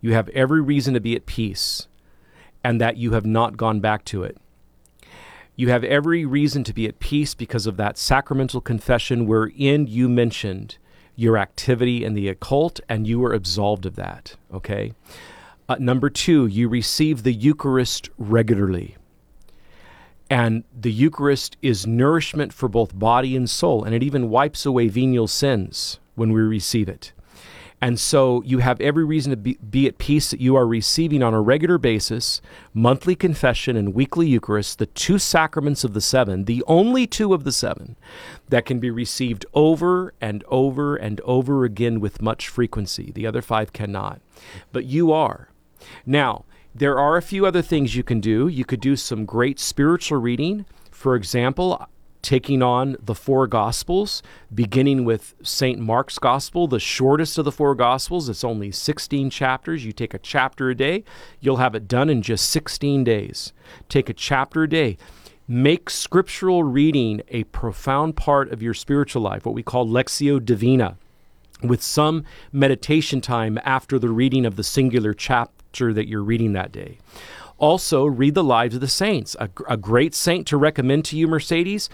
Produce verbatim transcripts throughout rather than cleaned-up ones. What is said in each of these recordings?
You have every reason to be at peace, and that you have not gone back to it. You have every reason to be at peace because of that sacramental confession wherein you mentioned your activity in the occult, and you were absolved of that, okay? Uh, number two, you receive the Eucharist regularly. And the Eucharist is nourishment for both body and soul, and it even wipes away venial sins when we receive it. And so you have every reason to be, be at peace that you are receiving on a regular basis monthly confession and weekly Eucharist, the two sacraments of the seven, the only two of the seven that can be received over and over and over again with much frequency. The other five cannot. But you are. Now, there are a few other things you can do. You could do some great spiritual reading. For example, taking on the four Gospels, beginning with Saint Mark's Gospel, the shortest of the four Gospels. It's only sixteen chapters. You take a chapter a day. You'll have it done in just sixteen days. Take a chapter a day. Make scriptural reading a profound part of your spiritual life, what we call Lectio Divina, with some meditation time after the reading of the singular chapter that you're reading that day. Also, read the lives of the saints. A, a great saint to recommend to you, Mercedes,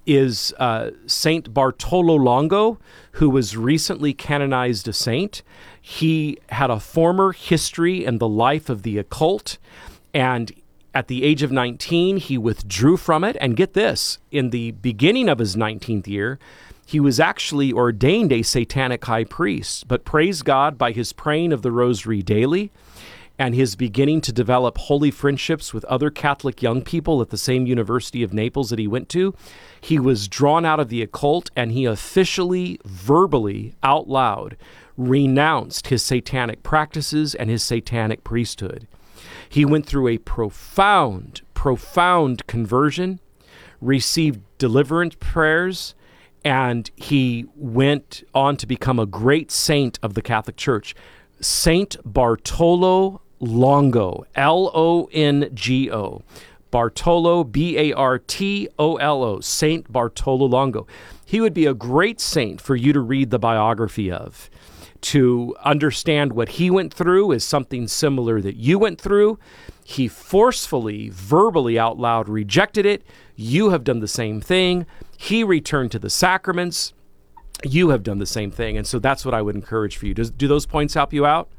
is uh, Saint Bartolo Longo, who was recently canonized a saint. He had a former history in the life of the occult, and at the age of nineteen, he withdrew from it. And get this, in the beginning of his nineteenth year, he was actually ordained a satanic high priest. But praise God, by his praying of the rosary daily, and his beginning to develop holy friendships with other Catholic young people at the same University of Naples that he went to, he was drawn out of the occult, and he officially, verbally, out loud, renounced his satanic practices and his satanic priesthood. He went through a profound, profound conversion, received deliverance prayers, and he went on to become a great saint of the Catholic Church. Saint Bartolo Longo, L O N G O. Bartolo, B A R T O L O, Saint Bartolo Longo. He would be a great saint for you to read the biography of. To understand what he went through is something similar that you went through. He forcefully, verbally, out loud rejected it. You have done the same thing. He returned to the sacraments. You have done the same thing. And so that's what I would encourage for you. Does, do those points help you out?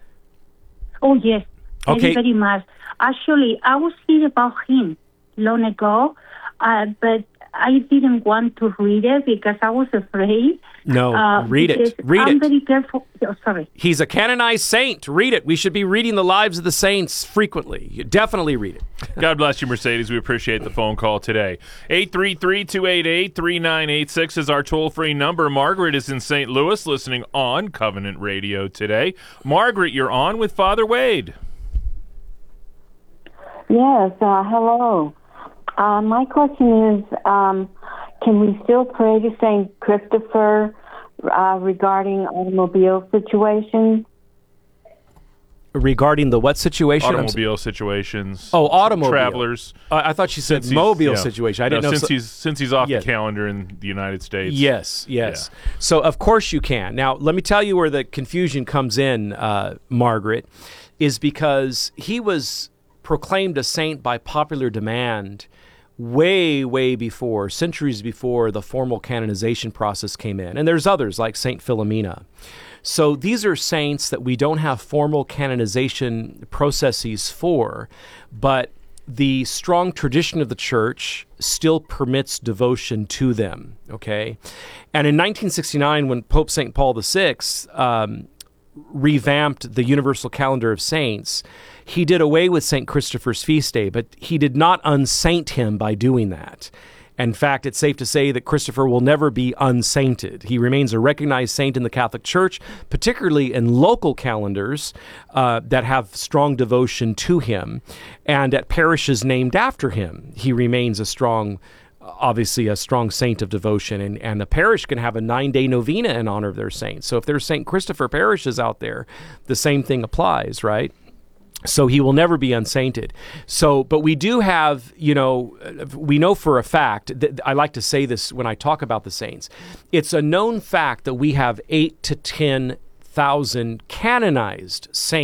Oh, yes. Very, Okay. very much. Actually, I was hearing about him long ago, uh, but I didn't want to read it because I was afraid. No, uh, read it. because Read I'm it. very careful. Oh, sorry. He's a canonized saint. Read it. We should be reading the lives of the saints frequently. You definitely read it. God bless you, Mercedes. We appreciate the phone call today. eight three three, two eight eight, three nine eight six is our toll-free number. Margaret is in Saint Louis listening on Covenant Radio today. Margaret, you're on with Father Wade. Yes, uh, hello. Uh, my question is, um, can we still pray to Saint Christopher uh, regarding automobile situations? Regarding the what situation? Automobile situations. Oh, automobile. Travelers. Uh, I thought she said Since he's- mobile yeah. situation. I No, didn't know. since so- he's since he's off Yeah. the calendar in the United States. Yes, yes. So, of course you can. Now, let me tell you where the confusion comes in, uh, Margaret, is because he was proclaimed a saint by popular demand way, way before, centuries before the formal canonization process came in. And there's others like Saint Philomena. So these are saints that we don't have formal canonization processes for, but the strong tradition of the church still permits devotion to them, okay? And in nineteen sixty-nine, when Pope Saint Paul the Sixth um, revamped the Universal Calendar of Saints, he did away with Saint Christopher's feast day, but he did not unsaint him by doing that. In fact, it's safe to say that Christopher will never be unsainted. He remains a recognized saint in the Catholic Church, particularly in local calendars uh, that have strong devotion to him. And at parishes named after him, he remains a strong, obviously a strong saint of devotion. And, and a parish can have a nine-day novena in honor of their saint. So if there's Saint Christopher parishes out there, the same thing applies, right? So he will never be unsainted. So, but we do have, you know, we know for a fact, that I like to say this when I talk about the saints, it's a known fact that we have eight to ten thousand canonized saints